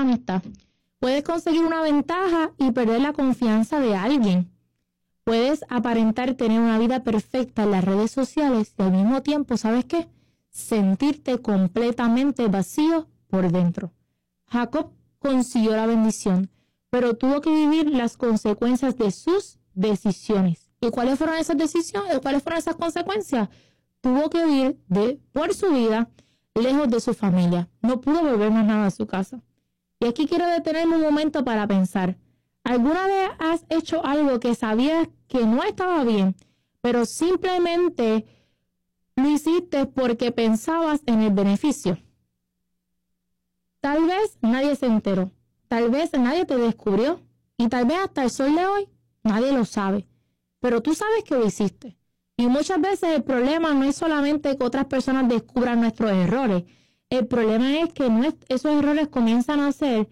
una amistad. Puedes conseguir una ventaja y perder la confianza de alguien. Puedes aparentar tener una vida perfecta en las redes sociales y al mismo tiempo, ¿sabes qué? Sentirte completamente vacío por dentro. Jacob consiguió la bendición, pero tuvo que vivir las consecuencias de sus decisiones. ¿Y cuáles fueron esas decisiones? ¿Cuáles fueron esas consecuencias? Tuvo que huir por su vida lejos de su familia. No pudo volver más nada a su casa. Y aquí quiero detenerme un momento para pensar. ¿Alguna vez has hecho algo que sabías que no estaba bien, pero simplemente lo hiciste porque pensabas en el beneficio? Tal vez nadie se enteró, tal vez nadie te descubrió y tal vez hasta el sol de hoy nadie lo sabe, pero tú sabes que lo hiciste. Y muchas veces el problema no es solamente que otras personas descubran nuestros errores, el problema es que esos errores comienzan a ser...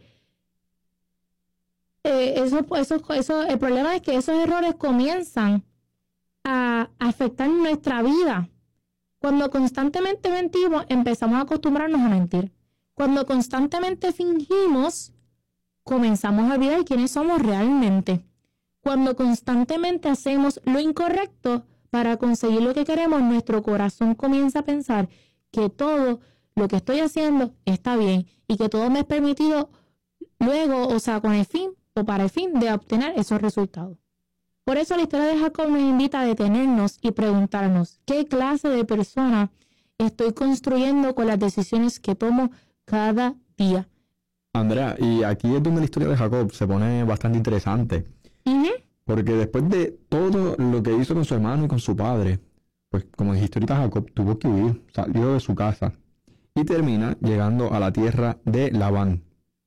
el problema es que esos errores comienzan a afectar nuestra vida. Cuando constantemente mentimos, empezamos a acostumbrarnos a mentir. Cuando constantemente fingimos, comenzamos a olvidar quiénes somos realmente. Cuando constantemente hacemos lo incorrecto para conseguir lo que queremos, nuestro corazón comienza a pensar que todo lo que estoy haciendo está bien y que todo me es permitido luego, con el fin o para el fin de obtener esos resultados. Por eso la historia de Jacob nos invita a detenernos y preguntarnos qué clase de persona estoy construyendo con las decisiones que tomo cada día. Andrea, y aquí es donde la historia de Jacob se pone bastante interesante. Porque después de todo lo que hizo con su hermano y con su padre, pues como dijiste ahorita, Jacob tuvo que huir, salió de su casa y termina llegando a la tierra de Labán.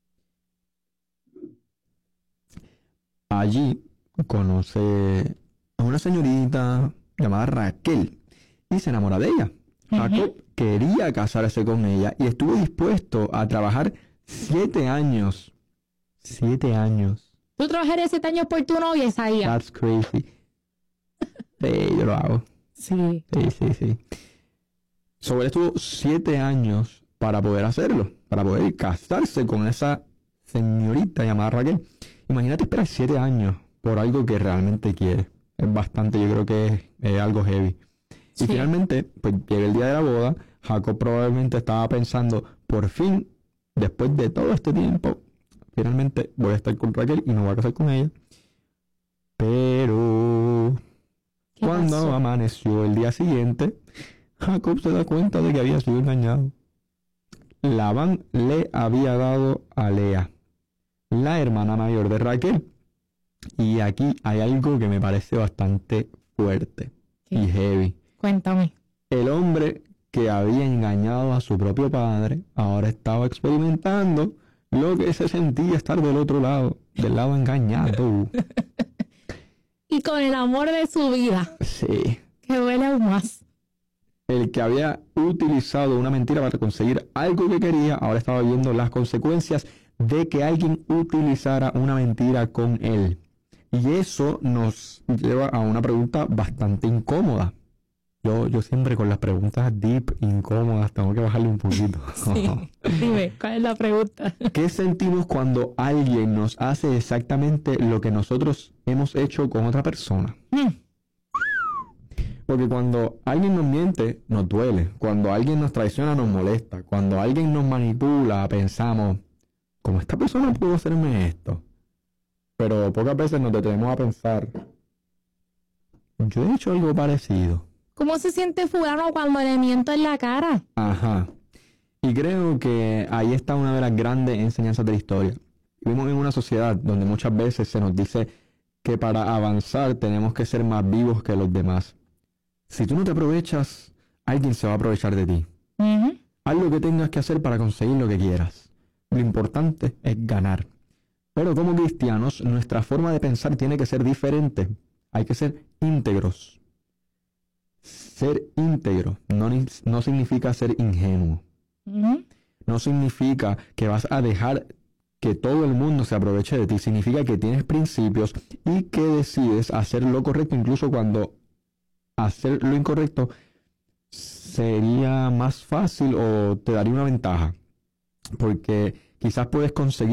Allí conoce a una señorita llamada Raquel y se enamora de ella. Jacob quería casarse con ella y estuvo dispuesto a trabajar 7 años. 7 años. ¿Tú trabajarías 7 años por tu novia, Isaías? That's crazy. Sí, yo lo hago. Sí. Sí. Él estuvo 7 años para poder hacerlo, para poder casarse con esa señorita llamada Raquel. Imagínate esperar 7 años por algo que realmente quiere. Es bastante, yo creo que es algo heavy. Sí. Y finalmente, pues llega el día de la boda. Jacob probablemente estaba pensando, por fin, después de todo este tiempo, finalmente voy a estar con Raquel y me voy a casar con ella. Pero cuando amaneció el día siguiente, Jacob se da cuenta de que había sido engañado. Labán le había dado a Lea, la hermana mayor de Raquel. Y aquí hay algo que me parece bastante fuerte y heavy. Cuéntame. El hombre que había engañado a su propio padre ahora estaba experimentando lo que se sentía estar del otro lado, del lado engañado. Y con el amor de su vida. Sí. Que duele aún más. El que había utilizado una mentira para conseguir algo que quería, ahora estaba viendo las consecuencias de que alguien utilizara una mentira con él. Y eso nos lleva a una pregunta bastante incómoda. Yo siempre con las preguntas deep, incómodas, tengo que bajarle un poquito. Sí. Dime, ¿cuál es la pregunta? ¿Qué sentimos cuando alguien nos hace exactamente lo que nosotros hemos hecho con otra persona? Porque cuando alguien nos miente, nos duele. Cuando alguien nos traiciona, nos molesta. Cuando alguien nos manipula, pensamos, ¿cómo esta persona pudo hacerme esto? Pero pocas veces nos detenemos a pensar, yo he hecho algo parecido. ¿Cómo se siente fulano cuando le miento en la cara? Ajá. Y creo que ahí está una de las grandes enseñanzas de la historia. Vivimos en una sociedad donde muchas veces se nos dice que para avanzar tenemos que ser más vivos que los demás. Si tú no te aprovechas, alguien se va a aprovechar de ti. Haz lo que tengas que hacer para conseguir lo que quieras. Lo importante es ganar. Pero como cristianos, nuestra forma de pensar tiene que ser diferente. Hay que ser íntegros. Ser íntegro no significa ser ingenuo. No significa que vas a dejar que todo el mundo se aproveche de ti. Significa que tienes principios y que decides hacer lo correcto, incluso cuando hacer lo incorrecto sería más fácil o te daría una ventaja. Porque quizás puedes conseguir